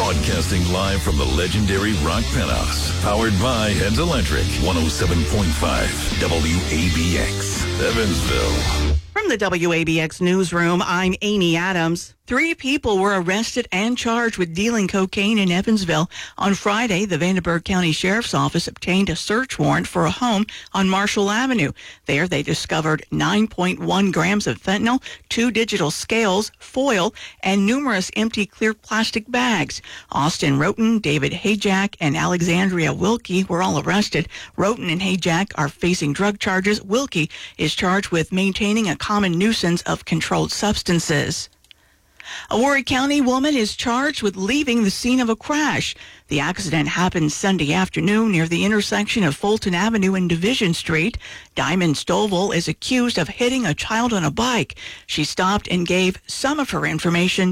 Broadcasting live from the legendary Rock Penthouse. Powered by Heads Electric. 107.5 WABX. Evansville. From the WABX newsroom, I'm Amy Adams. 3 people were arrested and charged with dealing cocaine in Evansville. On Friday, the Vandenberg County Sheriff's Office obtained a search warrant for a home on Marshall Avenue. There, they discovered 9.1 grams of fentanyl, 2 digital scales, foil, and numerous empty clear plastic bags. Austin Roten, David Hayjack, and Alexandria Wilkie were all arrested. Roten and Hayjack are facing drug charges. Wilkie is charged with maintaining a common nuisance of controlled substances. A Horry County woman is charged with leaving the scene of a crash. The accident happened Sunday afternoon near the intersection of Fulton Avenue and Division Street. Diamond Stovall is accused of hitting a child on a bike. She stopped and gave some of her information